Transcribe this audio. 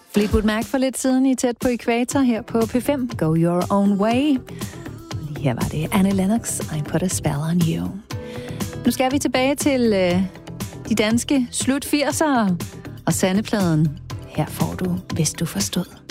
Fleetwood Mac for lidt siden i Tæt på Ækvator her på P5. Go your own way. Lige her var det Annie Lennox, I put a spell on you. Nu skal vi tilbage til de danske slut 80'ere og Sandepladen. Her får du, hvis du forstod.